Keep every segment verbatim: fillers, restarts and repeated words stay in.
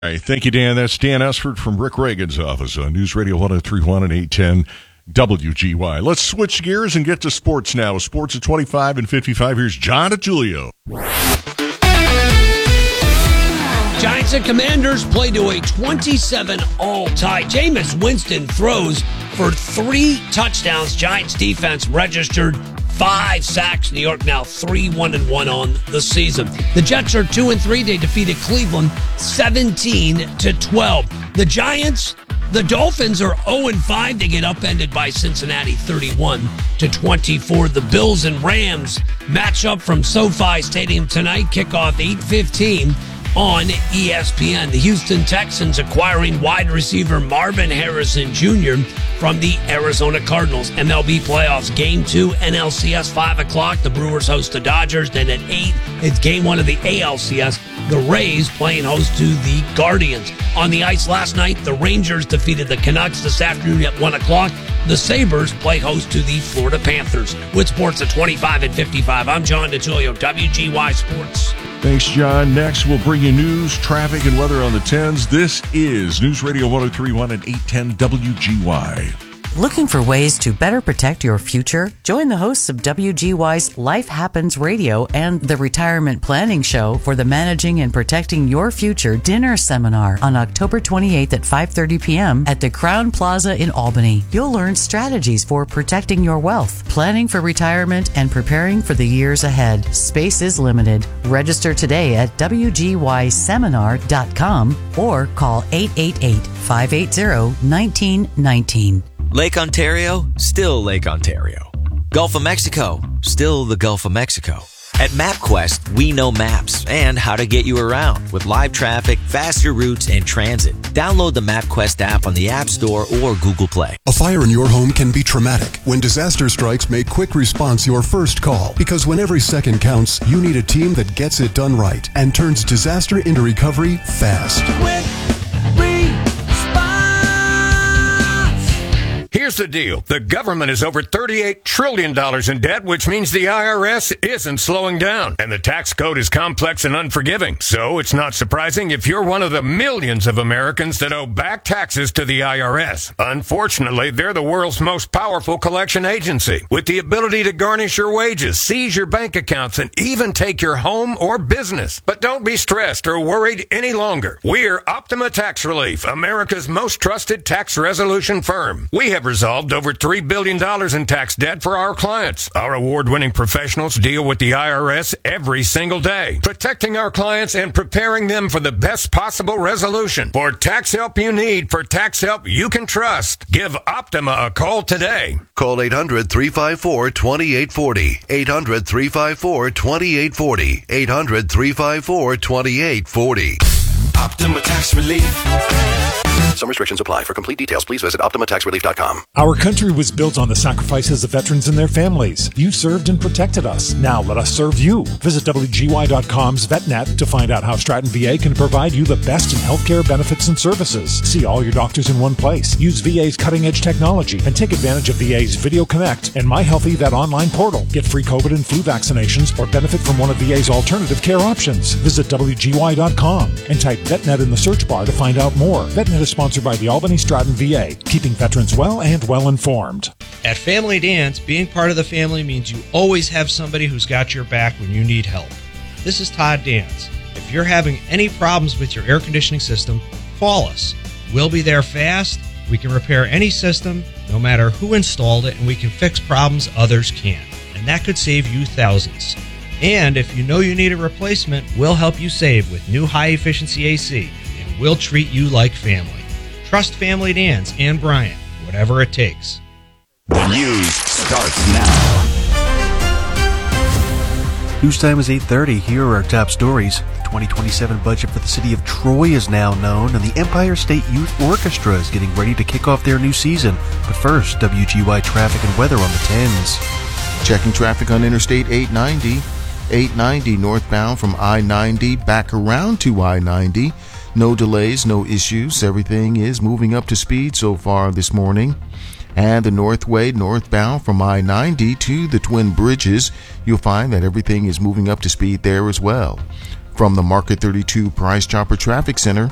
All right, thank you, Dan. That's Dan Esford from Rick Reagan's office on News Radio one oh three point one and eight ten W G Y. Let's switch gears and get to sports now. Sports at twenty-five and fifty-five. Here's John DiGiulio. Giants and Commanders play to a twenty-seven all tie. Jameis Winston throws for three touchdowns. Giants defense registered five sacks. New York now three one and one on the season. The Jets are two and three. They defeated Cleveland seventeen to twelve. The Giants, the Dolphins are oh and five. They get upended by Cincinnati thirty-one to twenty-four. The Bills and Rams match up from SoFi Stadium tonight. Kickoff eight fifteen on E S P N. The Houston Texans acquiring wide receiver Marvin Harrison Junior from the Arizona Cardinals. M L B playoffs, game two, N L C S, five o'clock. The Brewers host the Dodgers. Then at eight, it's game one of the A L C S. The Rays playing host to the Guardians. On the ice last night, the Rangers defeated the Canucks. This afternoon at one o'clock. The Sabres play host to the Florida Panthers. With sports at twenty-five and fifty-five, I'm John DiGiulio, W G Y Sports. Thanks, John. Next, we'll bring you news, traffic, and weather on the tens. This is News Radio one oh three point one and eight ten W G Y. Looking for ways to better protect your future? Join the hosts of W G Y's Life Happens Radio and the Retirement Planning Show for the Managing and Protecting Your Future Dinner Seminar on October twenty-eighth at five thirty p.m. at the Crown Plaza in Albany. You'll learn strategies for protecting your wealth, planning for retirement, and preparing for the years ahead. Space is limited. Register today at W G Y seminar dot com or call eight eight eight, five eight zero, one nine one nine. Lake Ontario, still Lake Ontario. Gulf of Mexico, still the Gulf of Mexico. At MapQuest, we know maps and how to get you around with live traffic, faster routes, and transit. Download the MapQuest app on the App Store or Google Play. A fire in your home can be traumatic. When disaster strikes, make quick response your first call. Because when every second counts, you need a team that gets it done right and turns disaster into recovery fast. Quick Here's the deal. The government is over thirty-eight trillion dollars in debt, which means the I R S isn't slowing down. And the tax code is complex and unforgiving. So it's not surprising if you're one of the millions of Americans that owe back taxes to the I R S. Unfortunately, they're the world's most powerful collection agency, with the ability to garnish your wages, seize your bank accounts, and even take your home or business. But don't be stressed or worried any longer. We're Optima Tax Relief, America's most trusted tax resolution firm. We have resolved over three billion dollars in tax debt for our clients. Our award-winning professionals deal with the I R S every single day, protecting our clients and preparing them for the best possible resolution. For tax help you need, for tax help you can trust, give Optima a call today. Call eight hundred, three five four, two eight four zero. eight hundred, three five four, two eight four zero. eight hundred, three five four, two eight four zero. Optima Tax Relief. Some restrictions apply. For complete details, please visit optima tax relief dot com. Our country was built on the sacrifices of veterans and their families. You served and protected us. Now let us serve you. Visit W G Y dot com's VetNet to find out how Stratton V A can provide you the best in healthcare benefits and services. See all your doctors in one place. Use V A's cutting-edge technology and take advantage of V A's Video Connect and My Healthy Vet online portal. Get free COVID and flu vaccinations or benefit from one of V A's alternative care options. Visit W G Y dot com and type VetNet in the search bar to find out more. VetNet is sponsored by the Albany Stratton V A, keeping veterans well and well informed. At Family Dance, being part of the family means you always have somebody who's got your back when you need help. This is Todd Dance. If you're having any problems with your air conditioning system, call us. We'll be there fast. We can repair any system, no matter who installed it, and we can fix problems others can't. And that could save you thousands. And if you know you need a replacement, we'll help you save with new high-efficiency A C, and we'll treat you like family. Trust Family Dance and Brian, whatever it takes. The news starts now. News time is eight thirty. Here are our top stories. The twenty twenty-seven budget for the city of Troy is now known, and the Empire State Youth Orchestra is getting ready to kick off their new season. But first, W G Y traffic and weather on the tens. Checking traffic on Interstate eight ninety. eight ninety northbound from I ninety back around to I ninety. No delays, no issues. Everything is moving up to speed so far this morning. And the Northway northbound from I ninety to the Twin Bridges, you'll find that everything is moving up to speed there as well. From the Market thirty-two Price Chopper Traffic Center,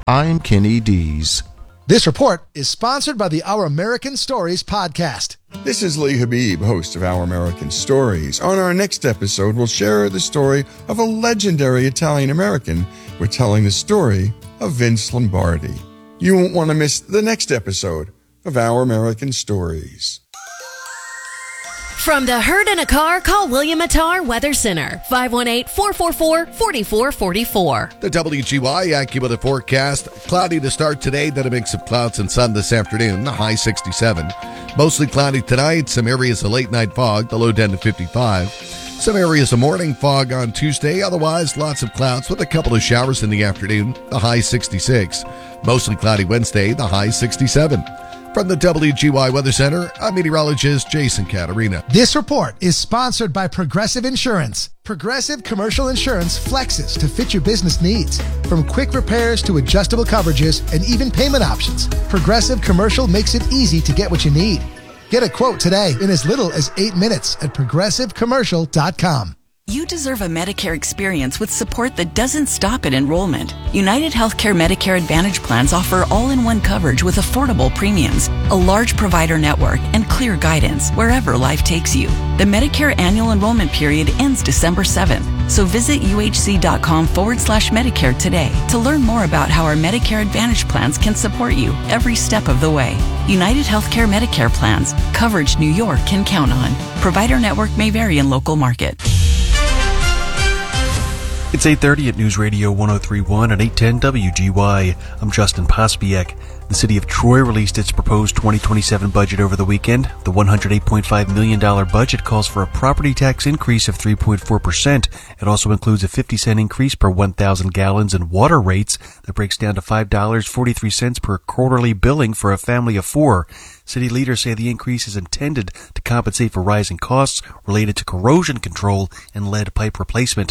I'm Kenny Dees. This report is sponsored by the Our American Stories podcast. This is Lee Habib, host of Our American Stories. On our next episode, we'll share the story of a legendary Italian-American. We're telling the story of Vince Lombardi. You won't want to miss the next episode of Our American Stories. From the herd in a car, call William Attar Weather Center, five one eight, four four four, four four four four. The W G Y AccuWeather forecast. Cloudy to start today, then a mix of clouds and sun this afternoon, the high sixty-seven. Mostly cloudy tonight, some areas of late night fog, the low ten to fifty-five. Some areas of morning fog on Tuesday, otherwise lots of clouds with a couple of showers in the afternoon, the high sixty-six. Mostly cloudy Wednesday, the high sixty-seven. From the W G Y Weather Center, I'm meteorologist Jason Caterina. This report is sponsored by Progressive Insurance. Progressive Commercial Insurance flexes to fit your business needs. From quick repairs to adjustable coverages and even payment options, Progressive Commercial makes it easy to get what you need. Get a quote today in as little as eight minutes at progressive commercial dot com. You deserve a Medicare experience with support that doesn't stop at enrollment. United Healthcare Medicare Advantage plans offer all-in-one coverage with affordable premiums, a large provider network, and clear guidance wherever life takes you. The Medicare annual enrollment period ends December seventh, so visit uhc.com forward slash Medicare today to learn more about how our Medicare Advantage plans can support you every step of the way. United Healthcare Medicare plans, coverage New York can count on. Provider network may vary in local market. It's eight thirty at News Radio one oh three point one and eight ten W G Y. I'm Justin Pospiek. The city of Troy released its proposed twenty twenty-seven budget over the weekend. The one hundred eight point five million dollars budget calls for a property tax increase of three point four percent. It also includes a fifty cent increase per one thousand gallons in water rates that breaks down to five dollars and forty-three cents per quarterly billing for a family of four. City leaders say the increase is intended to compensate for rising costs related to corrosion control and lead pipe replacement.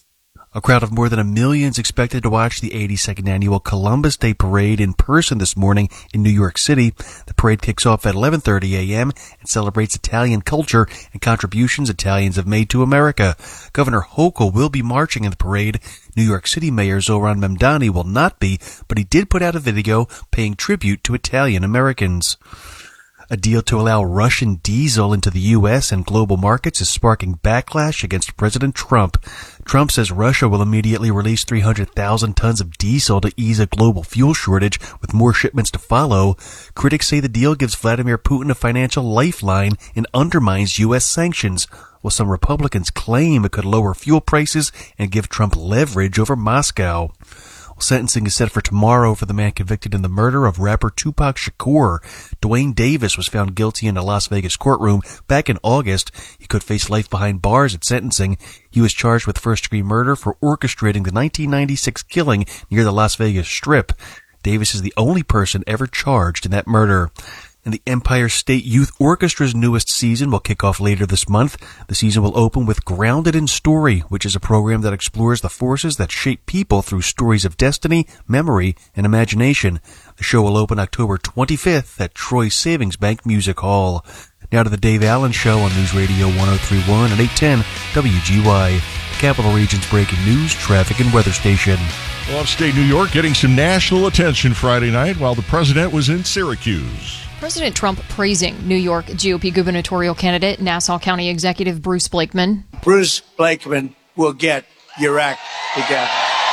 A crowd of more than a million is expected to watch the eighty-second annual Columbus Day Parade in person this morning in New York City. The parade kicks off at eleven thirty a.m. and celebrates Italian culture and contributions Italians have made to America. Governor Hochul will be marching in the parade. New York City Mayor Zoran Mamdani will not be, but he did put out a video paying tribute to Italian Americans. A deal to allow Russian diesel into the U S and global markets is sparking backlash against President Trump. Trump says Russia will immediately release three hundred thousand tons of diesel to ease a global fuel shortage, with more shipments to follow. Critics say the deal gives Vladimir Putin a financial lifeline and undermines U S sanctions, while some Republicans claim it could lower fuel prices and give Trump leverage over Moscow. Sentencing is set for tomorrow for the man convicted in the murder of rapper Tupac Shakur. Dwayne Davis was found guilty in a Las Vegas courtroom back in August. He could face life behind bars at sentencing. He was charged with first-degree murder for orchestrating the nineteen ninety-six killing near the Las Vegas Strip. Davis is the only person ever charged in that murder. And the Empire State Youth Orchestra's newest season will kick off later this month. The season will open with Grounded in Story, which is a program that explores the forces that shape people through stories of destiny, memory, and imagination. The show will open October twenty-fifth at Troy Savings Bank Music Hall. Now to the Dave Allen Show on News Radio one oh three point one and eight ten W G Y, the Capital Region's breaking news, traffic, and weather station. Well, upstate New York getting some national attention Friday night while the president was in Syracuse. President Trump praising New York G O P gubernatorial candidate, Nassau County Executive Bruce Blakeman. Bruce Blakeman will get your act together.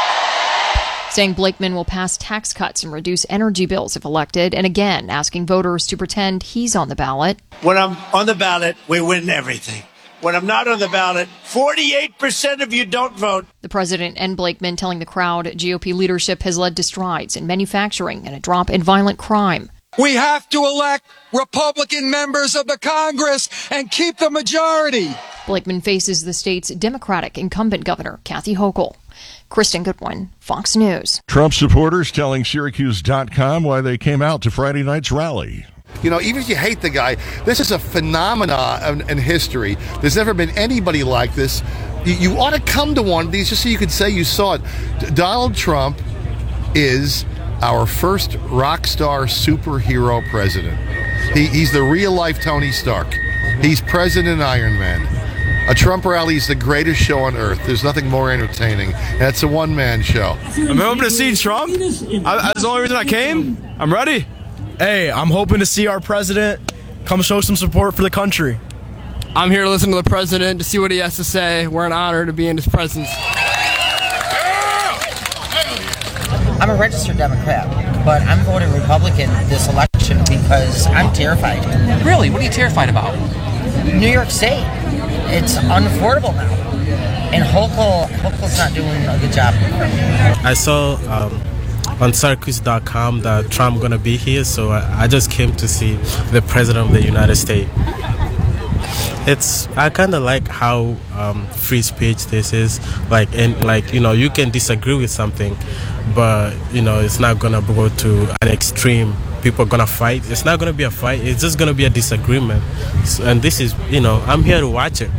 Saying Blakeman will pass tax cuts and reduce energy bills if elected, and again asking voters to pretend he's on the ballot. When I'm on the ballot, we win everything. When I'm not on the ballot, forty-eight percent of you don't vote. The president and Blakeman telling the crowd G O P leadership has led to strides in manufacturing and a drop in violent crime. We have to elect Republican members of the Congress and keep the majority. Blakeman faces the state's Democratic incumbent governor, Kathy Hochul. Kristen Goodwin, Fox News. Trump supporters telling Syracuse dot com why they came out to Friday night's rally. You know, even if you hate the guy, this is a phenomenon in, in history. There's never been anybody like this. You, you ought to come to one of these just so you can say you saw it. D- Donald Trump is our first rock star superhero president. He, he's the real-life Tony Stark. He's President Iron Man. A Trump rally is the greatest show on earth. There's nothing more entertaining. And it's a one-man show. I'm hoping to see Trump. I, that's the only reason I came. I'm ready. Hey, I'm hoping to see our president come show some support for the country. I'm here to listen to the president, to see what he has to say. We're an honor to be in his presence. I'm a registered Democrat, but I'm voting Republican this election because I'm terrified. Really? What are you terrified about? New York State. It's unaffordable now. And Hochul, Hochul's not doing a good job. I saw um, on Syracuse dot com that Trump going to be here, so I, I just came to see the President of the United States. It's I kind of like how um, free speech this is, like and like you know you can disagree with something, but you know it's not gonna go to an extreme. People are gonna fight. It's not gonna be a fight. It's just gonna be a disagreement, so, and this is you know I'm here to watch it.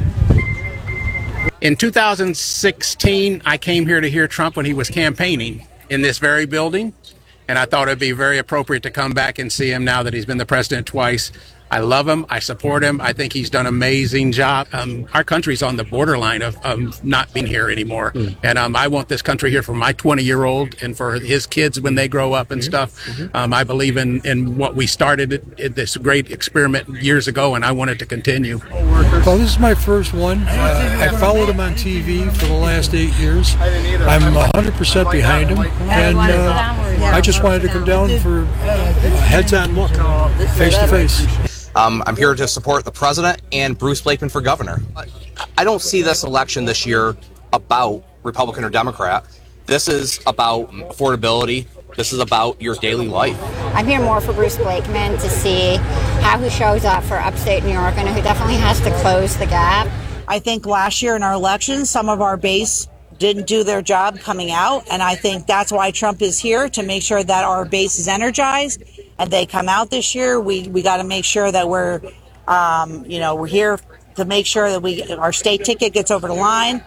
In two thousand sixteen, I came here to hear Trump when he was campaigning in this very building, and I thought it'd be very appropriate to come back and see him now that he's been the president twice. I love him. I support him. I think he's done an amazing job. Um, our country's on the borderline of um, not being here anymore. Mm. And um, I want this country here for my twenty-year-old and for his kids when they grow up and mm-hmm. stuff. Mm-hmm. Um, I believe in, in what we started, it, it, this great experiment years ago, and I want it to continue. Well, this is my first one. Uh, I followed him on T V for the last eight years. I'm one hundred percent behind him. And uh, I just wanted to come down for uh, heads-on look, face-to-face. Um, I'm here to support the president and Bruce Blakeman for governor. I don't see this election this year about Republican or Democrat. This is about affordability. This is about your daily life. I'm here more for Bruce Blakeman to see how he shows up for upstate New York and who definitely has to close the gap. I think last year in our elections, some of our base didn't do their job coming out, and I think that's why Trump is here, to make sure that our base is energized and they come out this year. We we got to make sure that we're, um, you know, we're here to make sure that we our state ticket gets over the line,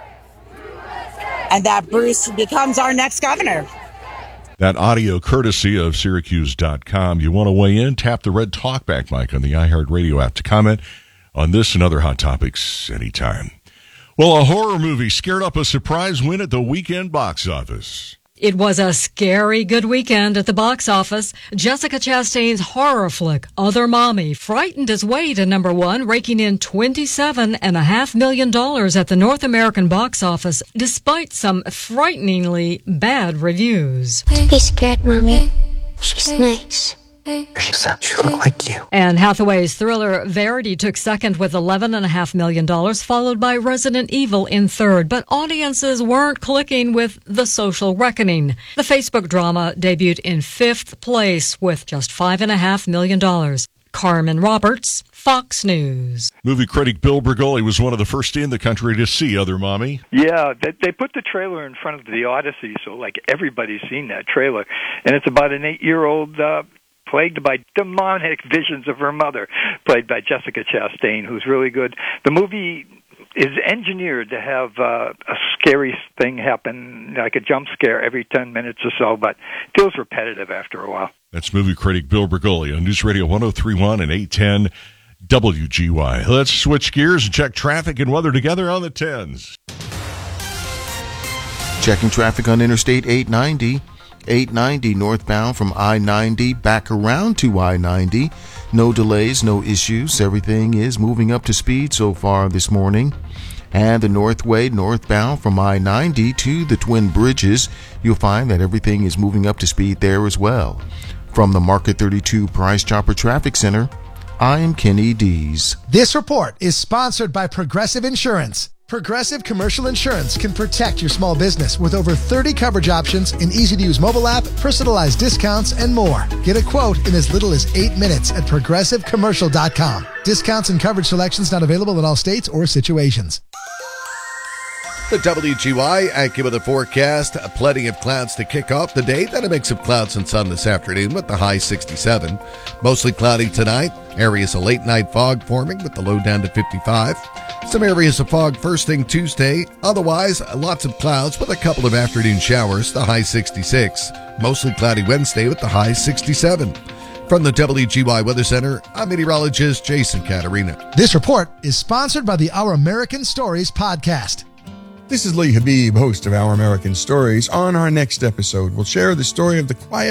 and that Bruce becomes our next governor. That audio courtesy of Syracuse dot com. You want to weigh in? Tap the red talkback mic on the iHeartRadio app to comment on this and other hot topics anytime. Well, a horror movie scared up a surprise win at the weekend box office. It was a scary good weekend at the box office. Jessica Chastain's horror flick, Other Mommy, frightened its way to number one, raking in twenty-seven point five million dollars at the North American box office, despite some frighteningly bad reviews. Be scared, Mommy. She's nice. She said she looked like you. Anne Hathaway's thriller Verity took second with eleven point five million dollars, followed by Resident Evil in third. But audiences weren't clicking with The Social Reckoning. The Facebook drama debuted in fifth place with just five point five million dollars. Carmen Roberts, Fox News. Movie critic Bill Bergoli was one of the first in the country to see Other Mommy. Yeah, they, they put the trailer in front of the Odyssey, so like everybody's seen that trailer. And it's about an eight-year-old uh, plagued by demonic visions of her mother, played by Jessica Chastain, who's really good. The movie is engineered to have uh, a scary thing happen, like a jump scare every ten minutes or so, but it feels repetitive after a while. That's movie critic Bill Bergoli on News Radio one oh three point one and eight ten W G Y. Let's switch gears and check traffic and weather together on the tens. Checking traffic on Interstate eight ninety. eight ninety northbound from I ninety back around to I ninety. No delays, no issues. Everything is moving up to speed so far this morning. And the Northway northbound from I ninety to the Twin Bridges, you'll find that everything is moving up to speed there as well. From the Market thirty-two Price Chopper Traffic Center, I'm Kenny Dees. This report is sponsored by Progressive Insurance. Progressive Commercial Insurance can protect your small business with over thirty coverage options, an easy-to-use mobile app, personalized discounts, and more. Get a quote in as little as eight minutes at progressive commercial dot com. Discounts and coverage selections not available in all states or situations. The W G Y AccuWeather forecast, plenty of clouds to kick off the day, then a mix of clouds and sun this afternoon with the high sixty-seven. Mostly cloudy tonight. Areas of late night fog forming with the low down to fifty-five. Some areas of fog first thing Tuesday. Otherwise, lots of clouds with a couple of afternoon showers, the high sixty-six. Mostly cloudy Wednesday with the high sixty-seven. From the W G Y Weather Center, I'm meteorologist Jason Catarina. This report is sponsored by the Our American Stories podcast. This is Lee Habib, host of Our American Stories. On our next episode, we'll share the story of the quiet